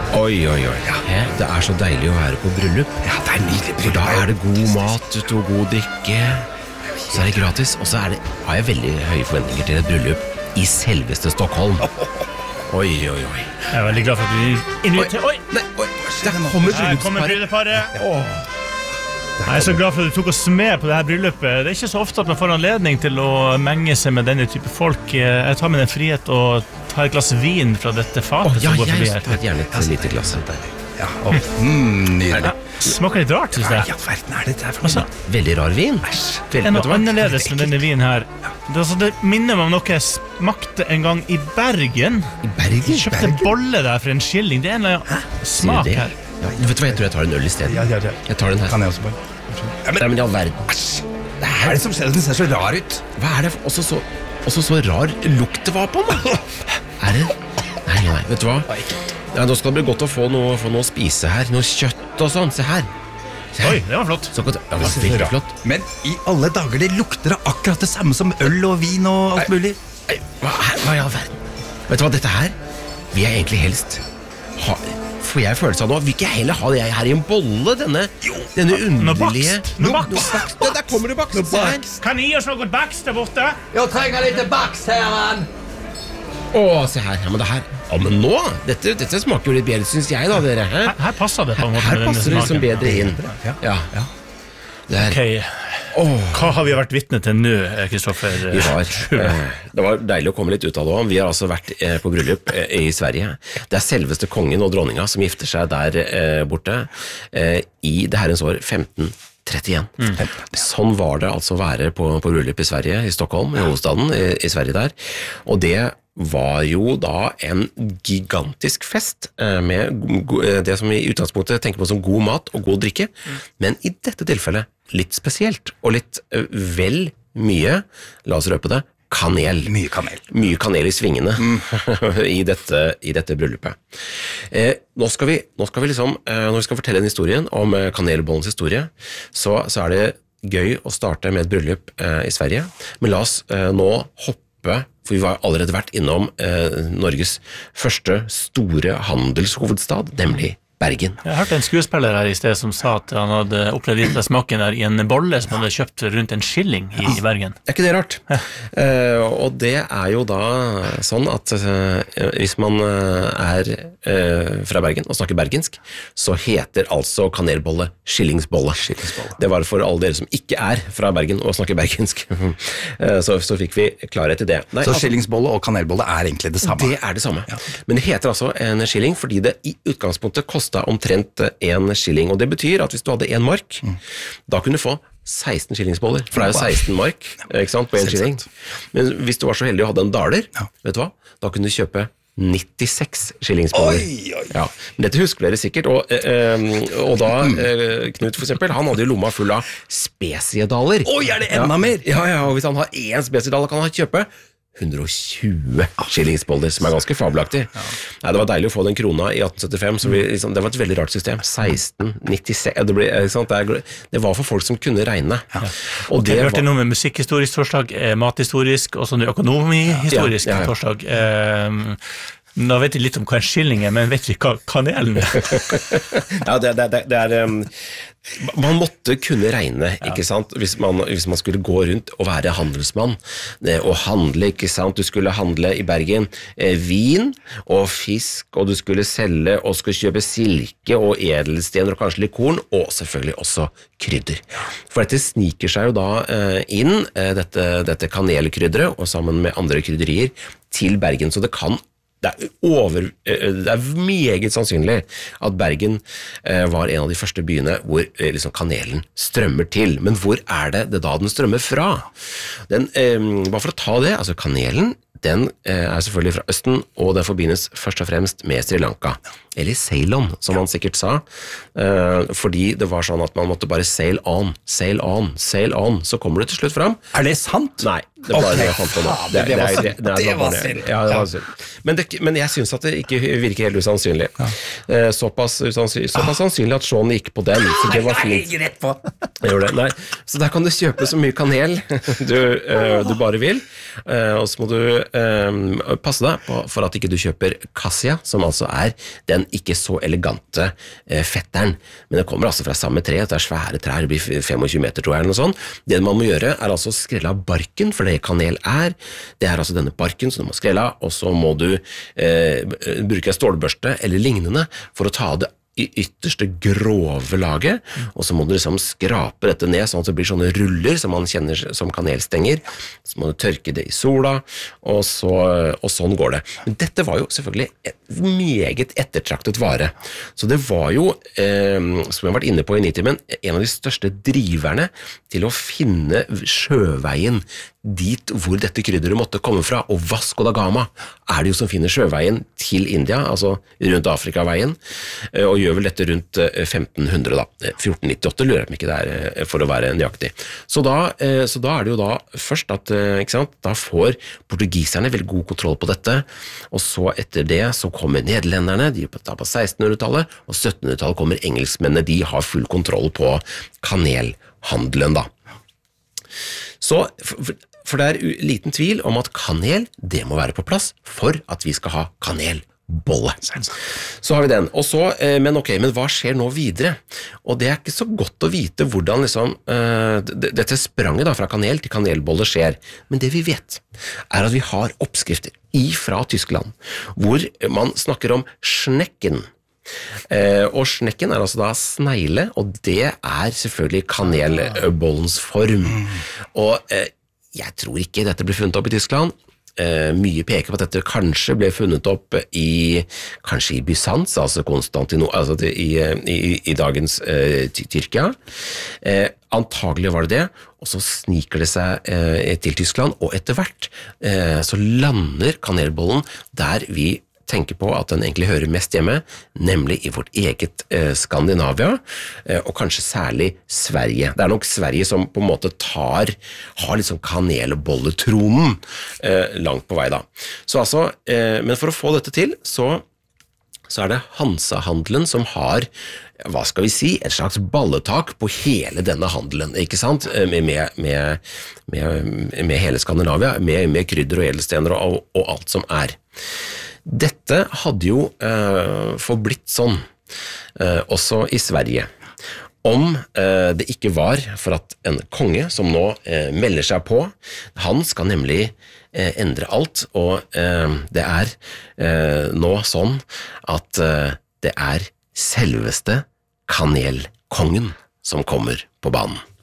Oi, oi, oi. Ja. Det så deilig å være på bryllup. Ja, det nydelig bryllup. For da det god mat og god drikke. Så det gratis. Og så har jeg veldig høye forventninger til et bryllup i selveste Stockholm. Oi, oi, oi. Jeg veldig glad for at du inviterer. Oi! Nei, oi. Der kommer brylluparet. Jeg så glad for at du tok oss med på det her bryllupet. Det ikke så ofte at man får anledning til å menge seg med denne type folk. Jeg tar med den frihet og tar et glass vin fra dette fatet som går forbi her. Ja, jeg tar gjerne et lite glass. Ja, nydelig. Smaker litt rart, synes jeg. Ja, verden dette for noe? Veldig rar vin. Det noe annerledes med denne vinen her. Det minner meg om noe jeg smakte en gang i Bergen. I Bergen? Jeg kjøpte bolle der for en skilling. Det en eller annen smak her. Ja, vet du hva, jeg tror jeg tar en øl i stedet. Ja. Jeg tar den her. Kan jeg også bare? Nei, men i all verden. Hva det som skjer? Den ser så rar ut. Hva det også så rar lukt det var på den? Det? Nei, vet du hva? Ja, nå skal det bli godt å få noe å spise her. Noe kjøtt og sånn, se her. Oi, det var flott. Ja, det var veldig flott. Men i alle dager, det lukter akkurat det samme som øl og vin og alt mulig. Hva i all verden? Vet du hva, dette her vil jeg egentlig helst ha. For jeg følelse av nå, vil ikke heller ha det her i en bolle, denne underlige. Noe bakst. Der kommer det bakst. Kan I gi oss noe bakst der borte? Jeg trenger litt bakst, herren. Se her, ja, men det her. Ja, men nå, dette smaker jo litt bedre, synes jeg da, dere. Her passer det på en måte. Her passer det liksom bedre inn. Ja. Ok, hva har vi vært vitne til nå, Kristoffer? Det var deilig å komme litt ut av det. Vi har altså vært på bryllup i Sverige. Det selveste kongen og dronninga som gifter seg der borte i det herrens år 1531. Sånn var det altså å være på bryllup i Sverige, i Stockholm, i hovedstaden i Sverige der. Og det var jo da en gigantisk fest med det som i utgangspunktet tenker på som god mat og god drikke, men i dette tilfellet litt spesielt, og litt vel mye, la oss røpe det, kanel. Mye kanel. Mye kanel i svingene i dette bryllupet. Nå skal vi liksom, når vi skal fortelle en historien om kanelbollens historie, så det gøy å starte med et bryllup i Sverige, men la oss nå hoppe, for vi var allerede vært innom Norges første store handelshovedstad, nemlig Bergen. Jeg hørte en skuespiller her i sted som sa at han hadde opplevd litt av smaken der i en bolle som han hadde kjøpt rundt en skilling i Bergen. Ikke det rart? Og det jo da sånn at hvis man fra Bergen og snakker bergensk, så heter altså kanelbolle skillingsbolle. Det var for alle dere som ikke fra Bergen og snakker bergensk. Så fikk vi klarhet i det. Nei, så skillingsbolle og kanelbolle egentlig det samme? Det det samme. Ja. Men det heter altså en skilling fordi det i utgangspunktet kostet omtrent 1 skilling, og det betyr at hvis du hadde 1 mark, da kunne du få 16 skillingsboller, for det jo 16 mark, ikke sant, på 1 skilling. Men hvis du var så heldig å ha en daler, vet du hva? Da kunne du kjøpe 96 skillingsboller. Ja, men dette husker dere sikkert, og da Knut for eksempel, han hadde jo lomma full av spesiedaler. Det enda mer? Ja, og hvis han har 1 spesiedaler, kan han kjøpe 120 skillingsboller, som ganske fabelaktig. Nei, det var deilig å få den krona i 1875, så det var et veldig rart system. 1696, det var for folk som kunne regne. Og det hørte noe med musikkhistorisk torsdag, mathistorisk, og sånn økonomihistorisk torsdag. Nå vet jeg litt om hva en skilling men vet vi hva kanelen Ja, man måtte kunne regne, ikke sant? Hvis man skulle gå rundt og være handelsmann og handle, ikke sant? Du skulle handle i Bergen vin og fisk, og du skulle selge og skulle kjøpe silke og edelstener og kanskje litt korn, og selvfølgelig også krydder. For dette sniker seg jo da inn, dette kanelkrydderet, og sammen med andre krydderier, til Bergen, så det meget sannsynlig at Bergen var en av de første byene hvor liksom kanelen strømmer til. Men hvor det da den strømmer fra? Bare for å ta det, altså kanelen, den selvfølgelig fra Østen, og den forbindes først og fremst med Sri Lanka, eller Ceylon, som man sikkert sa, fordi det var sånn at man måtte bare sail on, så kommer du til slutt fram. Det sant? Nei, det var det jeg fant på nå. Det var synd. Ja, det var synd. Men jeg synes at det ikke virker helt usannsynlig. Såpass sannsynlig at Sean gikk på den, så det var fint. Nei, så der kan du kjøpe så mye kanel du bare vil, og så må du passe deg for at ikke du kjøper cassia, som altså den den ikke så elegante fetteren, men det kommer altså fra samme tre, det svære trær, det blir 25 meter tror jeg, eller noe sånt. Det man må gjøre er altså å skrelle av barken, for det kanel det er altså denne barken som du må skrelle av, og så må du bruke en stålbørste eller lignende for å ta det i ytterste grove laget, og så må du liksom skrape dette ned sånn at det blir sånne ruller som man kjenner som kanelstenger, så må du tørke det i sola, og sånn går det. Men dette var jo selvfølgelig et meget ettertraktet vare, så det var jo, som jeg har vært inne på i Nitimen, en av de største driverne til å finne sjøveien dit hvor dette krydderet måtte komme fra, og Vasco da Gama det jo som finner sjøveien til India, altså rundt Afrikaveien, og gjør vel dette rundt 1500 da, 1498 lurer jeg meg ikke der for å være nøyaktig. Så da det jo da først at, ikke sant, da får portugiserne veldig god kontroll på dette, og så etter det så kommer nederlenderne, de på 1600-tallet, og 1700-tallet kommer engelskmennene, de har full kontroll på kanelhandelen da. Så for det liten tvil om at kanel, det må være på plass for at vi skal ha kanelbolle. Så har vi den. Og så, men hva skjer nå videre? Og det ikke så godt å vite hvordan liksom, dette spranget da, fra kanel til kanelbolle skjer. Men det vi vet, at vi har oppskrifter fra Tyskland, hvor man snakker om schnecken. Og schnecken altså da snegle, og det selvfølgelig kanelbollens form. Og jeg tror ikke dette ble funnet opp i Tyskland. Mye peker på at dette kanskje ble funnet opp kanskje i Bysants, altså Konstantinopel, altså i dagens Tyrkia. Antagelig var det, og så sniker det seg til Tyskland, og etter hvert så lander kanelbollen der vi tenker på at den egentlig hører mest hjemme, nemlig i vårt eget Skandinavia, og kanskje særlig Sverige. Det nok Sverige som på en måte har liksom kanelbolletronen langt på vei da. Så altså, men for å få dette til, så det Hansa-handelen som har, hva skal vi si, et slags balletak på hele denne handelen, ikke sant? Med hele Skandinavia, med krydder og edelstener og alt som Dette hadde jo forblitt sånn, også i Sverige. Om det ikke var for at en konge som nå melder seg på, han skal nemlig endre alt, og det nå sånn at det selveste kanelkongen som kommer på banen.